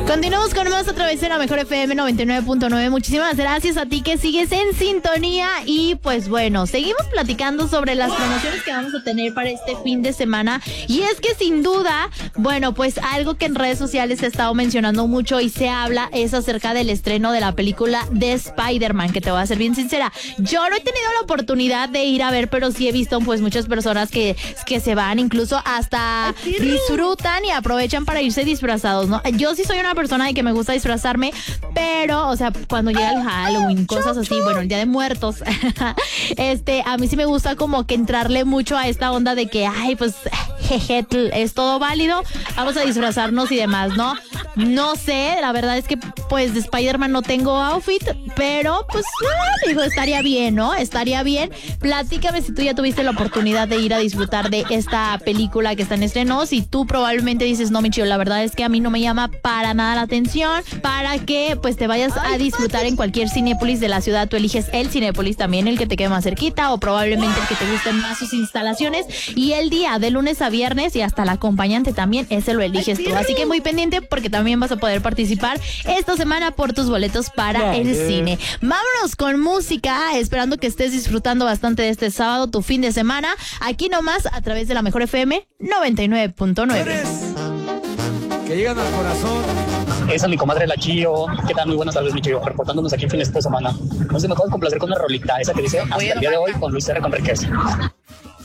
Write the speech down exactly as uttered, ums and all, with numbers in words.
Continuamos con más a través de la Mejor F M noventa y nueve punto nueve. Muchísimas gracias a ti que sigues en sintonía. Y pues bueno, seguimos platicando sobre las promociones que vamos a tener para este fin de semana. Y es que sin duda, bueno, pues algo que en redes sociales se ha estado mencionando mucho y se habla es acerca del estreno de la película de Spider-Man, que te voy a ser bien sincera, yo no he tenido la oportunidad de ir a ver, pero sí he visto pues muchas personas que, que se van, incluso hasta disfrutan y aprovechan para irse disfrazados, ¿no? Yo sí soy una persona de que me gusta disfrazarme, pero, o sea, cuando llega el Halloween, cosas así, bueno, el Día de Muertos, este, a mí sí me gusta como que entrarle mucho a esta onda de que, ay, pues, jeje, es todo válido, vamos a disfrazarnos y demás, ¿no? No sé, la verdad es que, pues, de Spider-Man no tengo outfit, pero, pues, ah, digo, estaría bien, ¿no? Estaría bien. Platícame si tú ya tuviste la oportunidad de ir a disfrutar de esta película que está en estreno. Si tú probablemente dices, no, Michio, la verdad es que a mí no me llama para nada la atención, para que, pues, te vayas a disfrutar en cualquier Cinépolis de la ciudad. Tú eliges el Cinépolis también, el que te quede más cerquita, o probablemente el que te gusten más sus instalaciones. Y el día de lunes a viernes y hasta el acompañante también, ese lo eliges tú. Así que muy pendiente porque también vas a poder participar esta semana por tus boletos para el cine. Vámonos con música, esperando que estés disfrutando bastante de este sábado, tu fin de semana, aquí nomás a través de la Mejor F M noventa y nueve punto nueve. Que llegan al corazón. Esa es mi comadre la Chío. ¿Qué tal? Muy buenas tardes, mi Chío. Reportándonos aquí en fin de semana. No sé, me puedes complacer con una rolita, esa que dice hasta el día de hoy con Luis R. Conríquez.